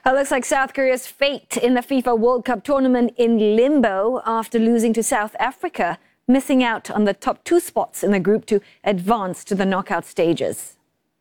It looks like South Korea's fate in the FIFA World Cup tournament in limbo after losing to South Africa, missing out on the top 2 spots in the group to advance to the knockout stages.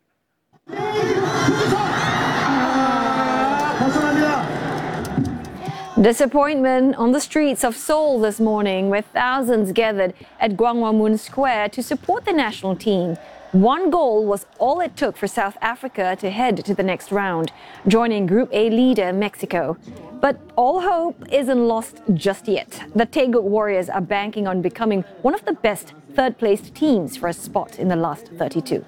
Disappointment on the streets of Seoul this morning, with thousands gathered at Gwanghwamun Square to support the national team. 1 goal was all it took for South Africa to head to the next round, joining Group A leader Mexico. But all hope isn't lost just yet. The Taeguk Warriors are banking on becoming one of the best third-placed teams for a spot in the last 32.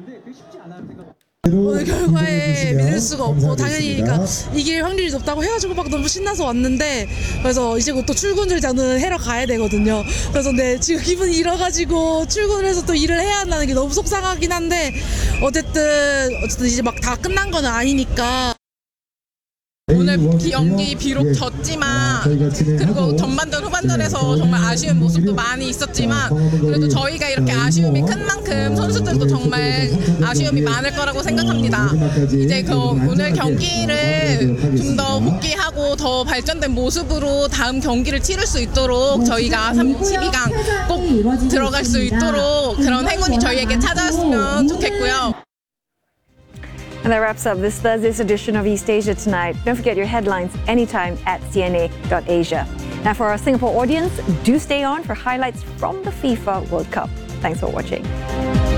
오늘 결과에 믿을 수가 없고 당연히 그러니까 이길 확률이 높다고 해가지고 막 너무 신나서 왔는데 그래서 이제 곧 또 출근을 저는 해러 가야 되거든요. 그래서 네 지금 기분이 이래가지고 출근을 해서 또 일을 해야 한다는 게 너무 속상하긴 한데 어쨌든 이제 막 다 끝난 건 아니니까. 오늘 경기 비록 졌지만 그리고 전반전 후반전에서 정말 아쉬운 모습도 많이 있었지만 그래도 저희가 이렇게 아쉬움이 큰 만큼 선수들도 정말 아쉬움이 많을 거라고 생각합니다. 이제 오늘 경기를 좀 더 복귀하고 더 발전된 모습으로 다음 경기를 치를 수 있도록 저희가 12강 꼭 들어갈 수 있도록 그런 행운이 저희에게 찾아왔으면 좋겠고요. And that wraps up this Thursday's edition of East Asia Tonight. Don't forget your headlines anytime at cna.asia. Now, for our Singapore audience, do stay on for highlights from the FIFA World Cup. Thanks for watching.